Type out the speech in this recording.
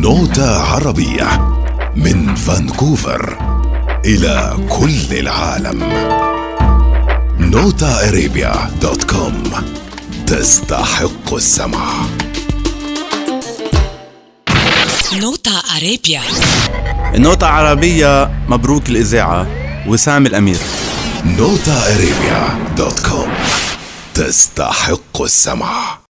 نوتة عربية من فانكوفر إلى كل العالم. notaarabia.com تستحق السمع. نوتا أرابيا. النوتة عربية. مبروك الإذاعة وسام الأمير. notaarabia.com تستحق السمع.